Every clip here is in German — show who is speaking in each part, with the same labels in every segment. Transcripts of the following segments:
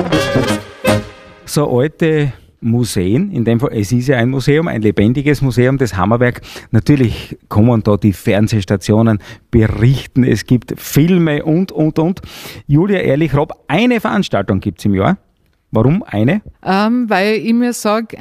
Speaker 1: So alte Museen, in dem Fall, es ist ja ein Museum, ein lebendiges Museum, das Hammerwerk. Natürlich kommen da die Fernsehstationen berichten, es gibt Filme und. Julia Ehrlich-Robb, eine Veranstaltung gibt's im Jahr. Warum eine?
Speaker 2: Weil ich mir sage,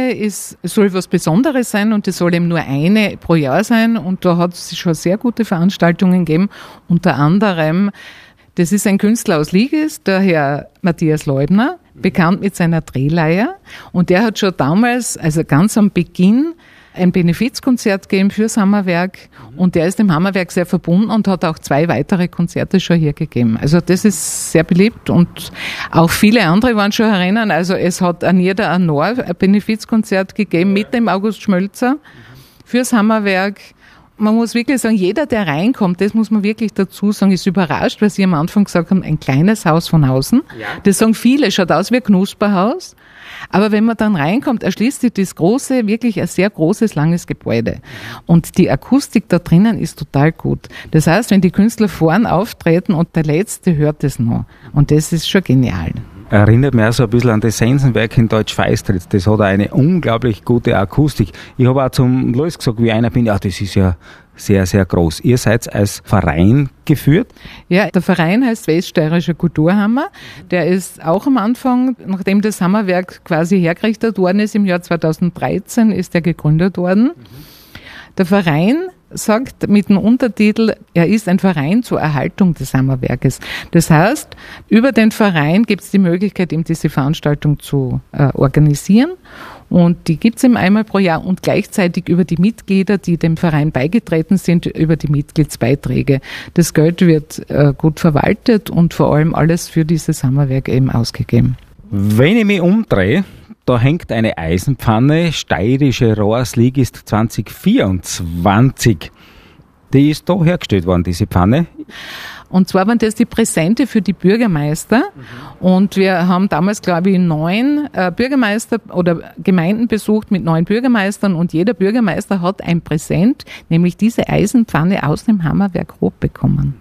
Speaker 2: es soll was Besonderes sein und es soll eben nur eine pro Jahr sein. Und da hat es schon sehr gute Veranstaltungen gegeben. Unter anderem, das ist ein Künstler aus Liges, der Herr Matthias Leubner, bekannt mit seiner Drehleier. Und der hat schon damals, also ganz am Beginn, ein Benefizkonzert gegeben fürs Hammerwerk. Und der ist dem Hammerwerk sehr verbunden und hat auch 2 weitere Konzerte schon hier gegeben. Also das ist sehr beliebt und auch viele andere waren schon herinnen. Also es hat an jeder Anor ein Benefizkonzert gegeben mit dem August Schmölzer fürs Hammerwerk. Man muss wirklich sagen, jeder, der reinkommt, das muss man wirklich dazu sagen, ist überrascht, weil Sie am Anfang gesagt haben, ein kleines Haus von außen. Ja. Das sagen viele, schaut aus wie ein Knusperhaus. Aber wenn man dann reinkommt, erschließt sich das große, wirklich ein sehr großes, langes Gebäude. Und die Akustik da drinnen ist total gut. Das heißt, wenn die Künstler vorn auftreten und der Letzte hört es noch. Und das ist schon genial.
Speaker 1: Erinnert mich auch so ein bisschen an das Sensenwerk in Deutsch-Feistritz. Das hat eine unglaublich gute Akustik. Ich habe auch zum Louis gesagt, wie einer bin, das ist ja sehr, sehr groß. Ihr seid als Verein geführt? Ja, der Verein heißt Weststeirischer Kulturhammer. Der ist auch am Anfang, nachdem das Hammerwerk quasi hergerichtet worden ist, im Jahr 2013 ist er gegründet worden. Der Verein sagt mit dem Untertitel, er ist ein Verein zur Erhaltung des Hammerwerkes. Das heißt, über den Verein gibt es die Möglichkeit, ihm diese Veranstaltung zu organisieren. Und die gibt es ihm einmal pro Jahr und gleichzeitig über die Mitglieder, die dem Verein beigetreten sind, über die Mitgliedsbeiträge. Das Geld wird gut verwaltet und vor allem alles für dieses Hammerwerk eben ausgegeben. Wenn ich mich umdrehe, da hängt eine Eisenpfanne, steirische Rohrsligist 2024. Die ist da hergestellt worden, diese Pfanne. Und zwar waren das die Präsente für die Bürgermeister. Und wir haben damals, glaube ich, 9 Bürgermeister oder Gemeinden besucht mit 9 Bürgermeistern. Und jeder Bürgermeister hat ein Präsent, nämlich diese Eisenpfanne aus dem Hammerwerk Rob bekommen.